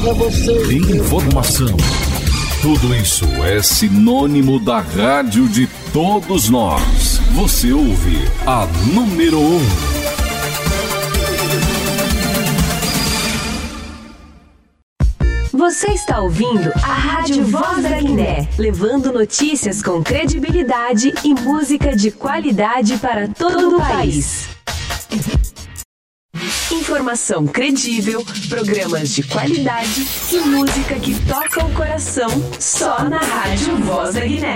Informação. Tudo isso é sinônimo da rádio de todos nós. Você ouve a número 1. Você está ouvindo a Rádio Voz da Guiné, levando notícias com credibilidade e música de qualidade para todo o país. Informação credível, programas de qualidade e música que toca o coração só na Rádio Voz da Guiné.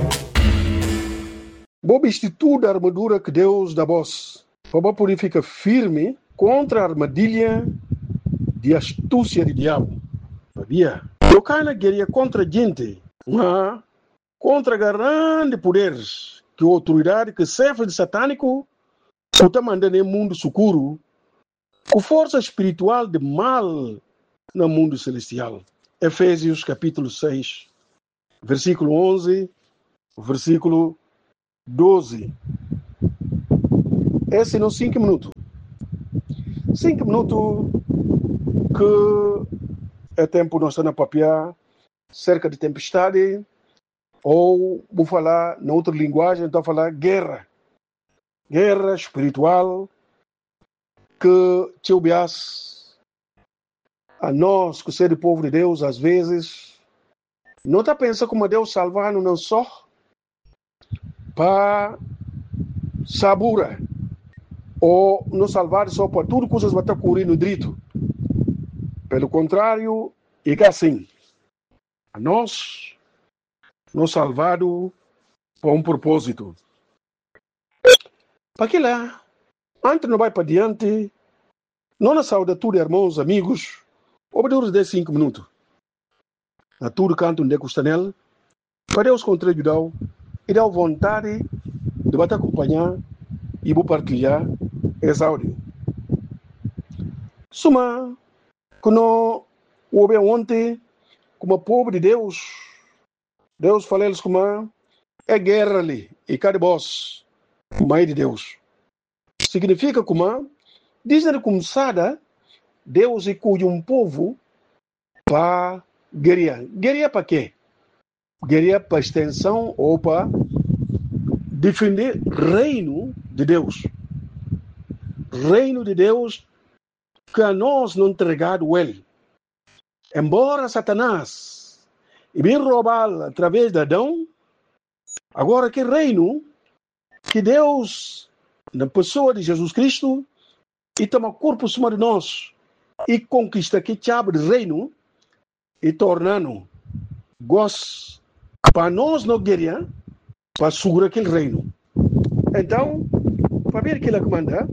Bob institui a armadura que Deus dá vós, para poder ficar firme contra a armadilha de astúcia do diabo. Sabia? Eu canto guerrear contra gente, mas contra grandes poderes que a autoridade que serve de satânico está mandando no mundo escuro, com força espiritual de mal no mundo celestial. Efésios capítulo 6, versículo 11, versículo 12. Esse não 5 minutos. 5 minutos que é tempo nós estamos a papiar cerca de tempestade, ou vou falar na outra linguagem, então falar guerra. Guerra espiritual que te obeas a nós, que ser o povo de Deus, às vezes, não está pensando como Deus salvar-nos não só para sabura, ou nos salvar só para tudo coisas que vai cobrir no direito. Pelo contrário, é assim. A nós salvado para um propósito. Para que lá, antes não vai para diante, não na saúde tudo, irmãos, amigos, obedecemos de 5 minutos. A tudo canto de Costanel, para Deus contribuir e dar vontade de bater acompanhar e vou partilhar esse áudio. Suma, quando houve ontem, como povo de Deus, Deus falou eles como é guerra ali, e cada voz, mãe de Deus. Significa como, dizem como sada, Deus escolhe um povo para guerrear. Guerrear para quê? Guerrear para extensão ou para defender o reino de Deus. Reino de Deus que a nós não entregado ele. Embora Satanás e bem roubá-lo através de Adão, agora que reino que Deus, na pessoa de Jesus Cristo, e toma corpo cima de nós e conquista que chave de reino e tornando gosto para nós não guerrear, para segurar aquele reino. Então, para ver aquilo que manda,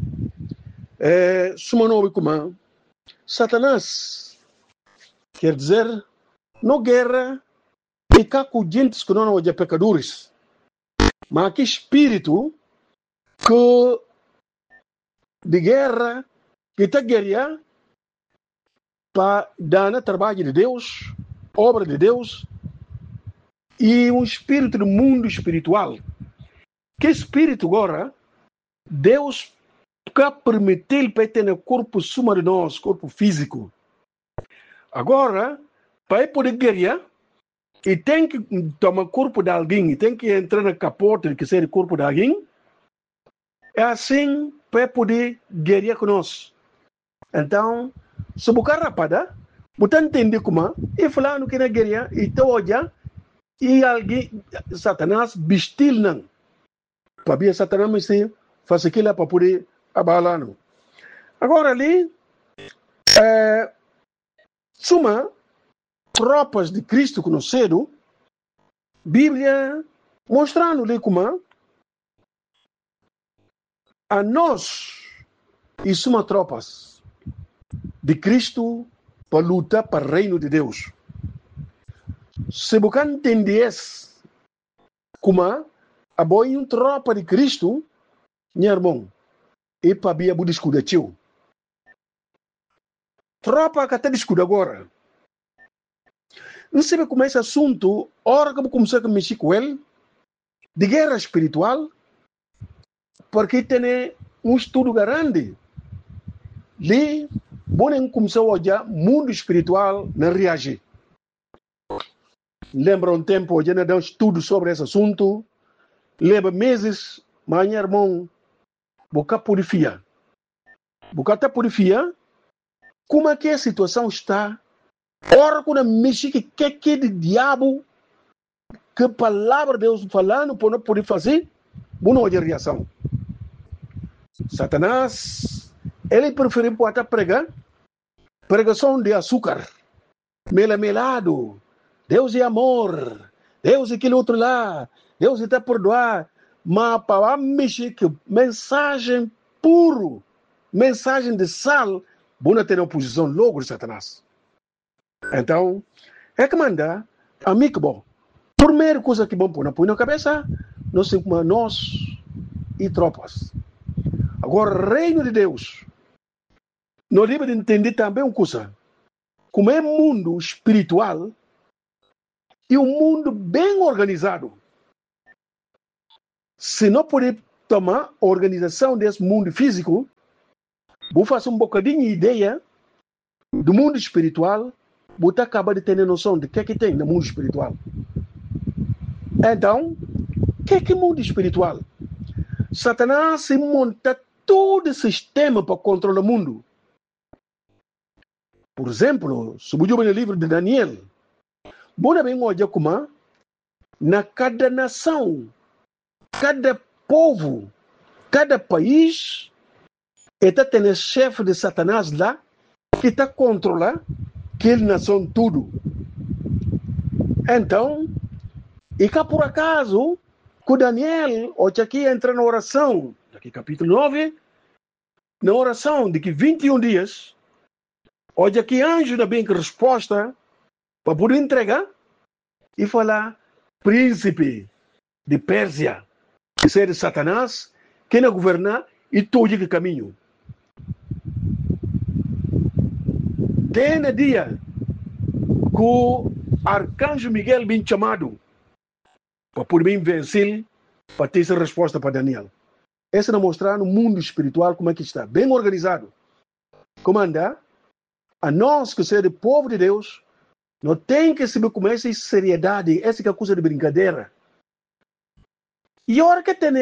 suma nome como Satanás, quer dizer, não guerra e cá com gente que não são pecadores, mas que espírito que de guerra que está guerrear para dar no trabalho de Deus, obra de Deus, e um espírito do mundo espiritual. Que espírito agora, Deus quer permitir para ter no corpo suma de nós, corpo físico. Agora, para poder guerrear, e tem que tomar corpo de alguém, e tem que entrar na capota de que seja o corpo de alguém, é assim para poder guerrear conosco. Então, se você rapada, você entende como, e falando que na guerrear, e te olha, e alguém, Satanás, vestiu não. Para ver Satanás, mas faz aquilo para poder abalar. Agora ali, suma tropas de Cristo conhecido, Bíblia mostrando ali como a nós e suma tropas de Cristo para lutar para o reino de Deus. Se você entender como a boa tropa de Cristo, meu irmão, e para ver o discurso de tio. Tropa que está discutindo agora. Não sei como esse assunto, hora que eu comecei a mexer com ele, de guerra espiritual, porque tem um estudo grande. Ali, Bonem começou a olhar mundo espiritual não reagir. Lembra um tempo, hoje não dá um estudo sobre esse assunto. Leva meses, mas irmão, boca purifica. Boca tá purifica. Como é que a situação está? Ora, quando mexe que de diabo, que a palavra de Deus falando, por não poder fazer, não há reação. Satanás, ele prefere botar pregação de açúcar, melado. Deus é amor, Deus é aquele outro lá, Deus está perdoar. Mas para mexer que mensagem puro, mensagem de sal, não tem oposição logo de Satanás. Então, é que manda, amigo bom, primeira coisa que bom põe na cabeça, nós e tropas. Agora, reino de Deus, nós devemos entender também uma coisa, como é mundo espiritual e um mundo bem organizado. Se não puder tomar a organização desse mundo físico, vou fazer um bocadinho de ideia do mundo espiritual, vou acabar de ter noção de que tem no mundo espiritual. Então, o que é mundo espiritual? Satanás se monta todo o sistema para controlar o mundo. Por exemplo, se você no livro de Daniel, você bem olha como na cada nação, cada povo, cada país, está tendo chefe de Satanás lá, que está controlando aquela nação tudo. Então, e cá por acaso, que Daniel, hoje aqui entra na oração, aqui capítulo 9, na oração de que 21 dias, hoje aqui anjo da bem que resposta, para poder entregar, e falar, príncipe de Pérsia, que seja Satanás, que não governar e todo o caminho. Tem dia que o arcanjo Miguel bem chamado para poder vencer, para ter essa resposta para Daniel. Essa não mostrar no mundo espiritual como é que está, bem organizado. Comanda, a nós que somos o povo de Deus, não tem que saber como essa seriedade, essa que é coisa de brincadeira. E a hora que tem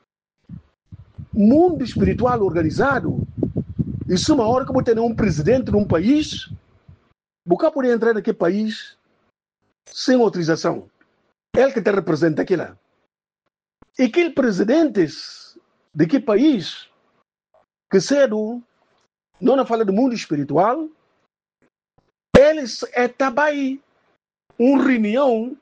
mundo espiritual organizado, isso é uma hora que você tem um presidente de um país, você pode entrar naquele país sem autorização. Ele que te representa aquilo. E aqueles presidentes daquele país, que cedo, não fala do mundo espiritual, eles também uma reunião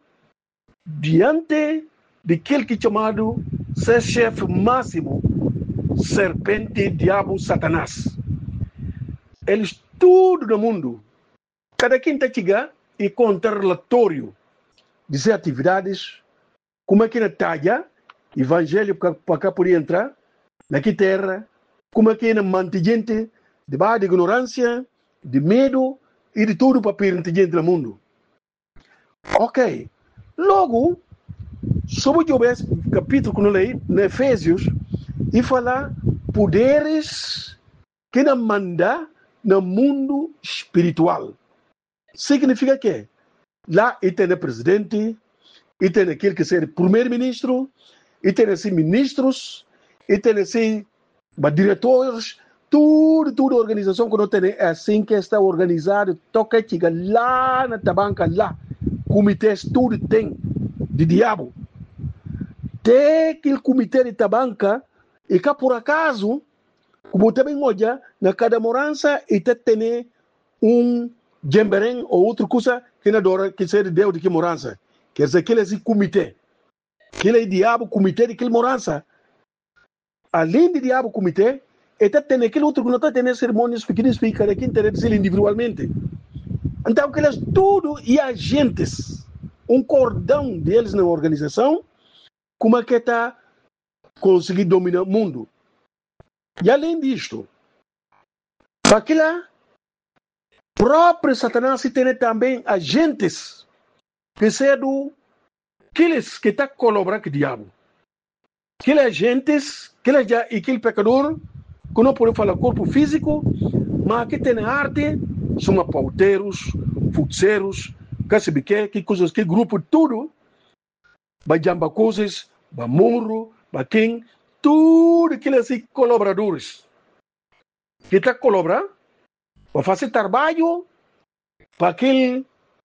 diante daquele que é chamado ser chefe máximo, serpente, diabo, Satanás. Eles tudo no mundo, cada quem está chegando e conta relatório de suas atividades, como é que na talha, evangelho para cá poder entrar, naquela terra, como é que na mantém gente debaixo de ignorância, de medo e de tudo para permitir gente no mundo. Ok. Logo, sobre o capítulo que eu leio, na Efésios, e falar poderes que não manda no mundo espiritual. Significa que lá e tem o presidente, e tem aquele que é o primeiro-ministro, e tem assim ministros, e tem assim diretores, tudo organização que não tem é assim que está organizado, toca chega lá na tabanca lá, comitês tudo tem de diabo. Tem aquele comitê de tabanca e cá por acaso, como também olha, na cada morança e tem um gemberém ou outra coisa que não adora que seja Deus de que morança. Quer dizer, aquele é esse comitê. Aquele é diabo, comitê de aquele morança. Além de diabo, comitê, e tem aquele outro que não está tendo cerimônias pequenas para cada quem interessa individualmente. Então, aqueles tudo e agentes, um cordão deles na organização, como é que está conseguindo dominar o mundo. E além disto, aquela própria Satanás tem também agentes que são aqueles que estão colaborando com o diabo. Aqueles agentes, aquele pecador, que não pode falar corpo físico, Mas aqui tem arte, são pauteiros, futseiros, que coisas, que grupo, tudo, vai jamba coisas, vai morro, vai quem, tudo aquilo assim, colaboradores. Que está colaborando, vai fazer trabalho, para aquele,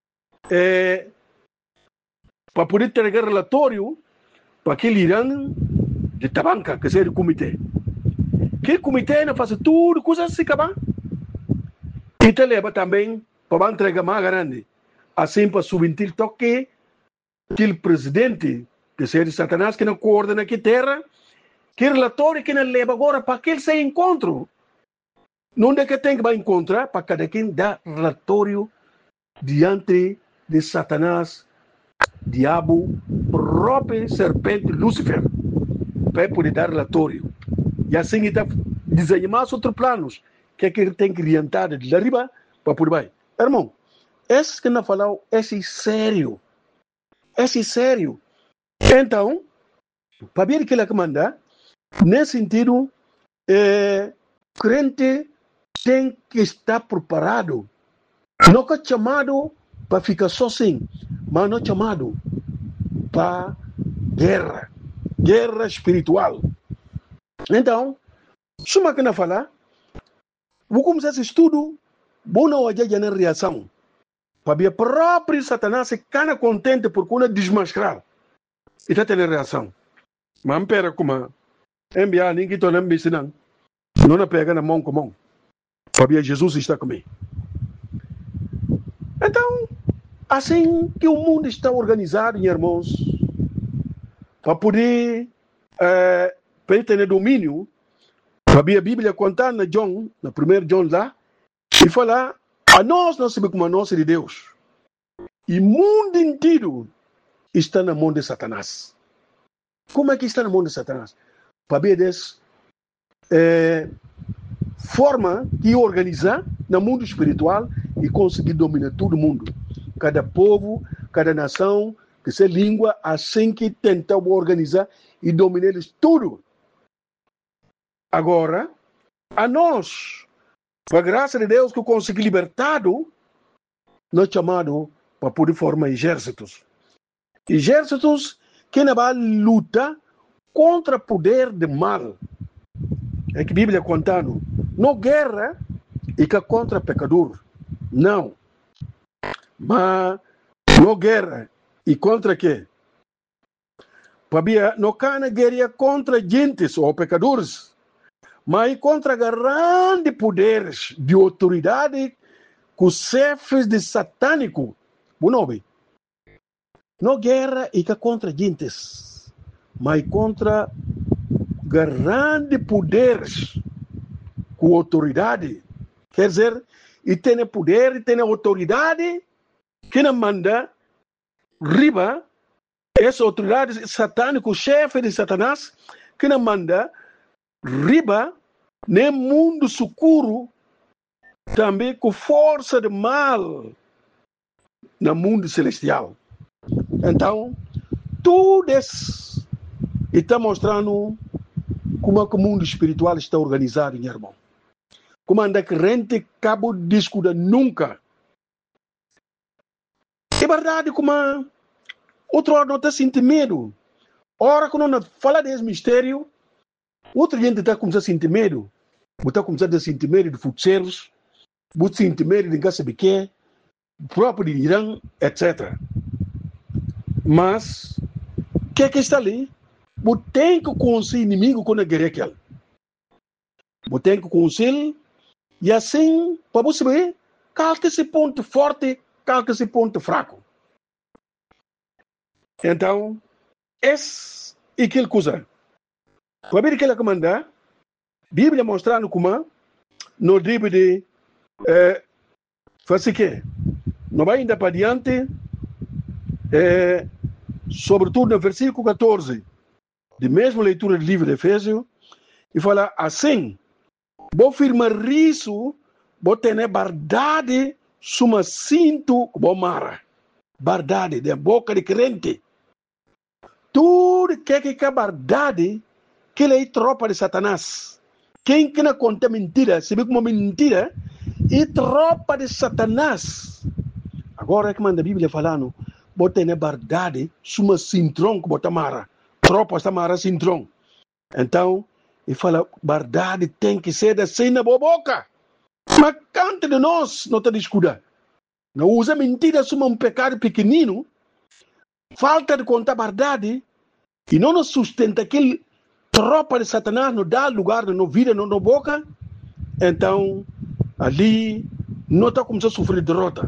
para poder entregar relatório, para aquele irã de tabanca, que seja o comitê. Que comitê não faz tudo, coisas assim, acaba. E te leva também para entregar mais grande. Assim, para subir toque, aquele presidente, que seja Satanás, que não coordena aqui terra, que relatório que não leva agora para aquele se encontro. Não é que tem que encontrar para cada quem dá relatório diante de Satanás, diabo, próprio serpente Lúcifer, para poder dar relatório. E assim está desenhando outros planos que ele tem que orientar de arriba para poder vai. Irmão, esse que não falou, esse é sério. Esse é sério. Então, para ver o que ele manda, nesse sentido, crente tem que estar preparado. Não é chamado para ficar sozinho, mas não é chamado para guerra espiritual. Então, suma que não falar, vou começar esse estudo, vou não olhar na reação. Para ver próprio Satanás se cana contente por quando desmascarar. E está tendo reação. Mas não pera como enviar ninguém que não me ensinando. Não pega na mão com mão. Para ver Jesus está comigo. Então, assim que o mundo está organizado, irmãos, para poder ter domínio, para ver a Bíblia contar na John, na 1 John lá, e falar, a nós não sabemos como a nossa de Deus. E o mundo inteiro está na mão de Satanás. Como é que está na mão de Satanás? Para ver essa forma de organizar no mundo espiritual e conseguir dominar todo mundo. Cada povo, cada nação, que seja língua, assim que tentar organizar e dominar eles tudo. Agora, a nós, por graça de Deus, que consegui libertado, nós chamamos para poder formar exércitos. Exércitos que não vão lutar contra o poder do mal. É que a Bíblia contando. Não guerra e que contra pecador. Não. Mas não guerra e contra quê? Não cana guerra contra gentes ou pecadores, mas contra grandes poderes de autoridade com os chefes de satânico. Não guerra e que contra gentes, mas contra grandes poderes com autoridade. Quer dizer, e tem poder, e tem autoridade, que não manda riba, essa autoridade satânica, o chefe de Satanás, que não manda riba, nem mundo escuro, também com força de mal, no mundo celestial. Então, tudo isso está mostrando como é que o mundo espiritual está organizado, meu irmão. Como anda crente cabo de escuda nunca. É verdade como outro hora não está sentindo medo. Ora quando não fala desse mistério, outra gente está começando a sentir medo. Está começando a sentir medo de futseiros, está sentir medo de casa biquê, próprio de Irã, etc. Mas, o que é que está ali? Você tem que conhecer o inimigo quando é guerra aquele. Você tem que conhecer, e assim, para você ver, qual que é esse ponto forte, qual que é esse ponto fraco. Então, esse é aquela coisa. Para ver o que ele comanda, a Bíblia mostrando como não deve de fazer o quê? Não vai ainda para diante, sobretudo no versículo 14, de mesma leitura do livro de Efésios, e fala assim, vou firmar isso, vou ter verdade, suma cinto, vou mara. Verdade, da boca de crente. Tudo que é verdade, que ele é tropa de Satanás. Quem que não conta mentira, se vê como mentira, E tropa de Satanás. Agora é que manda a Bíblia falando, bota na verdade, suma cintrão que bota mara. Tropa está mara cintrão. Então, ele fala, verdade tem que ser assim na boca. Mas cante de nós, não está descuidado. Não usa mentira, suma um pecado pequenino, falta de contar a verdade, e não nos sustenta aquele tropa de Satanás, não dá lugar na vida, na boca, então, ali, não está começando a sofrer derrota.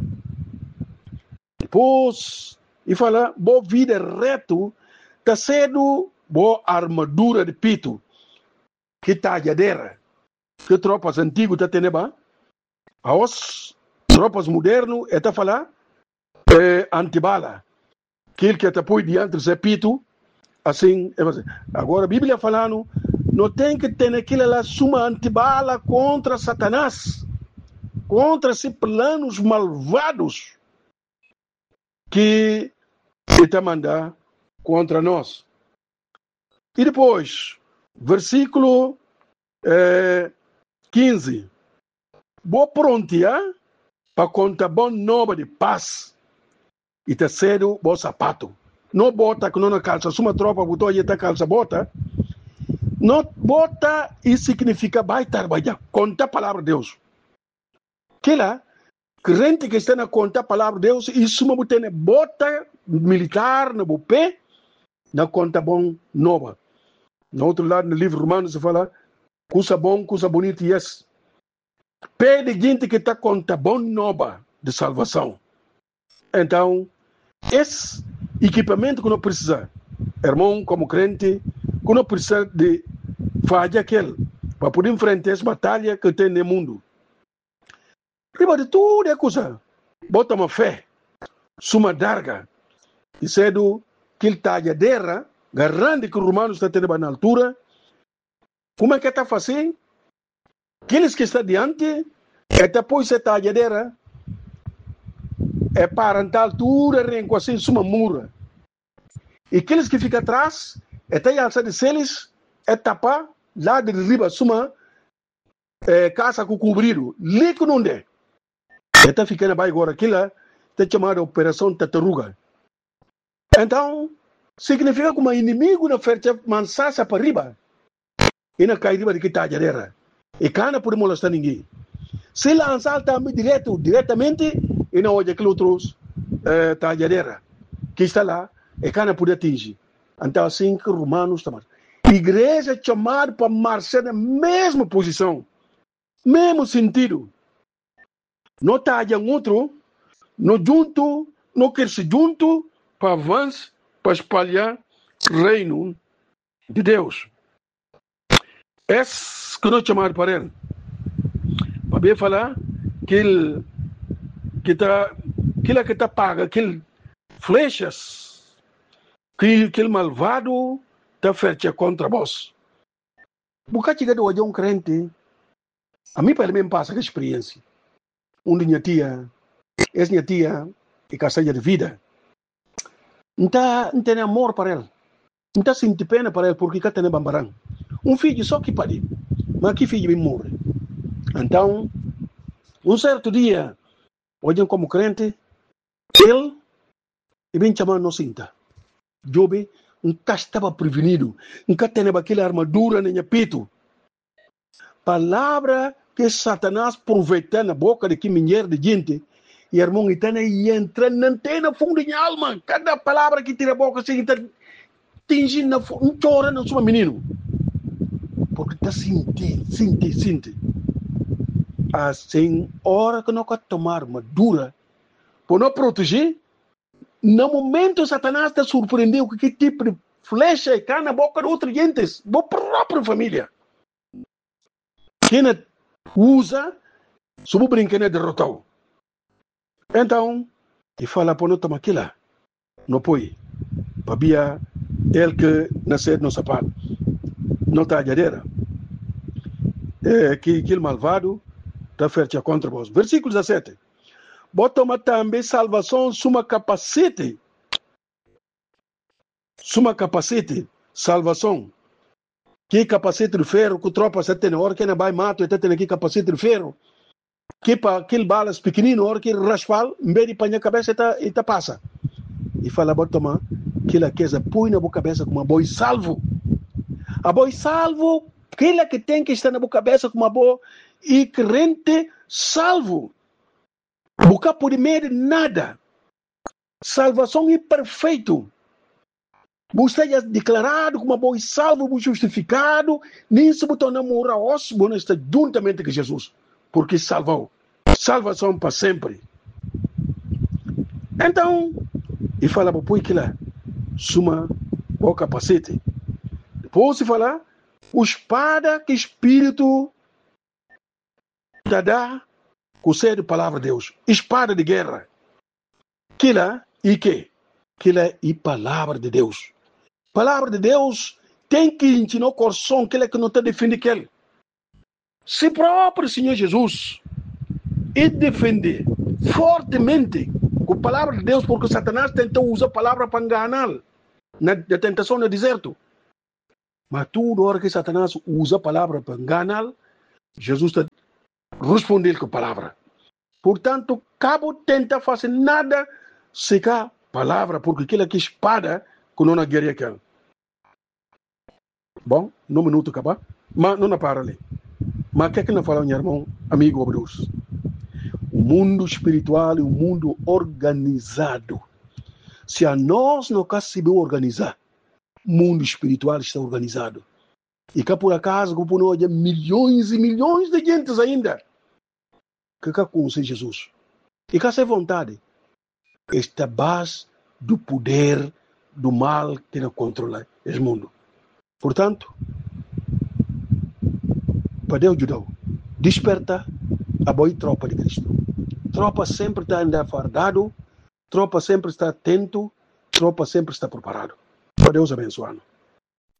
Depois, e fala, boa vida reto, está sendo boa armadura de pito, que talhadeira, que tropas antigas está tendo, aos tropas modernos, está falando, antibala, aquele que está por diante do pito, assim, agora a Bíblia falando, não tem que ter aquilo lá, suma antibala contra Satanás, contra esses planos malvados, que está mandando contra nós. E depois, versículo 15. Boa prontia para contar bom nova de paz. E terceiro, bom sapato. Não bota que não na calça. Se uma tropa botou aí a calça, bota. Não bota e significa vai trabalhar. Conta a palavra de Deus. Que lá, crente que está na conta a palavra de Deus, isso uma bota militar no pé, na conta bom nova. No outro lado, no livro Romanos, se fala, coisa bom, coisa bonita, yes. Pé de gente que está conta bom nova de salvação. Então, esse equipamento que não precisa, irmão, como crente, que não precisa de fazer aquele, para poder enfrentar essa batalha que tem no mundo. Riba de tudo é coisa. Bota uma fé, suma darga, e cedo que ele talhadeira, garante que o romano está tendo na altura. Como é que está fazendo? Aqueles que estão diante, é depois de talhadeira, é parental, tudo é assim, suma mura. E aqueles que ficam atrás, é até alça de seles, é tapar, lá de riba, suma casa com cobrido, lico não é. Está ficando bem agora, aquilo está chamado Operação Tartaruga. Então, significa que um inimigo não fez mansaça para riba e não cai riba de que está direita. E cá não pode molestar ninguém. Se lançar também diretamente, e não olha aquele outro está direita, que está lá, e cá não pode atingir. Então, assim que os romanos estão. Igreja é chamada para marchar na mesma posição, mesmo sentido. Não está em outro, não junto, não quer se junto para avançar, para espalhar o reino de Deus. Esse que nós chamamos para ele. Para bem falar que ele que está paga, aquele flechas, que aquele malvado está feito contra vós. Porque chega de hoje um crente, a mim para mim passa a experiência. Minha tia, essa minha tia, e caçaia de vida. Não tem amor para ele. Não está sentindo pena para ele, porque cá tem bambarão. Filho só que pode, mas que filho me morre. Então, certo dia, hoje como crente, ele bem chamado não sinta. Jobe, nunca estava prevenido, nunca tem aquela armadura nem peito. Palavra que Satanás aproveita na boca de que mulher de gente, e irmão, e entra, não tem na fundo de alma. Cada palavra que tira a boca, assim, está tingindo na fundo, não chora, não sou menino. Porque está sentindo. Assim, hora que não quer tomar armadura, por não proteger, no momento Satanás está surpreendendo com que tipo de flecha está na boca de outras gentes, da própria família. Quem usa, subo brinquedo derrotado. Então, e fala para não tomar aquilo, não põe, para ele que nasceu no sapato, não está a jadeira. Que aquele malvado está feito contra vós. Versículo 17. Bota também salvação, suma capacete, salvação. Que capacete de ferro, que tropa você tem na hora que não vai matar, você tem aqui capacete de ferro. que para aquele balas pequenino, hora que raspal, em vez de pôr na cabeça, ele passa. E fala, bota tomar, que a coisa põe na boa cabeça como uma boi salvo. A boi salvo, aquela que tem que estar na boa cabeça como uma boa e crente salvo. Nunca pode medo nada. Salvação é perfeito. Você é declarado como uma boi salvo, justificado, nem se botou na moral, você está juntamente com Jesus. Porque salvou. Salvação para sempre. Então, e fala para pôr aquela suma o capacete. Depois se fala, o espada que Espírito te dá, com a palavra de Deus. Espada de guerra. Aquela e que? Aquela é palavra de Deus. Palavra de Deus tem que ensinar o coração, aquela que não está defendendo aquele. Se próprio Senhor Jesus e defender fortemente com a palavra de Deus, porque Satanás tentou usar a palavra para enganá-lo na tentação no deserto. Mas toda hora que Satanás usa a palavra para enganá-lo, Jesus está respondendo com a palavra. Portanto, cabo tenta fazer nada sem a palavra, porque aquela que espada que não guerreia aquela. Bom, no minuto acabar, mas não para ali. Mas o que é que não fala, meu irmão, amigo Bruce? O mundo espiritual é um mundo organizado. Se a nós não conseguimos organizar, o mundo espiritual está organizado. E cá por acaso, como nós há milhões e milhões de gente ainda que conhecem Jesus. E cá sem vontade, esta base do poder do mal que não controla esse mundo. Portanto, para Deus ajudar, desperta a boa tropa de Cristo. Tropa sempre está andando fardado, tropa sempre está atento, tropa sempre está preparado. Para Deus abençoando.